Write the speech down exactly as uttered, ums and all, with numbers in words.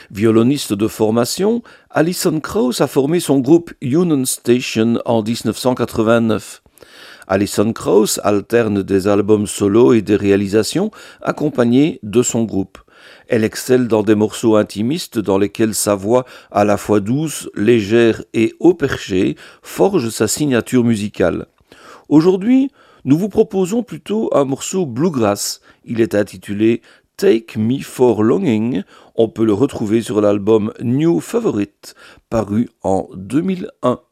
Violoniste de formation, Alison Krauss a formé son groupe Union Station en dix-neuf cent quatre-vingt-neuf. Alison Krauss alterne des albums solo et des réalisations accompagnées de son groupe. Elle excelle dans des morceaux intimistes dans lesquels sa voix, à la fois douce, légère et haut perchée, forge sa signature musicale. Aujourd'hui, nous vous proposons plutôt un morceau bluegrass. Il est intitulé Take Me for Longing. On peut le retrouver sur l'album New Favorite, paru en deux mille un.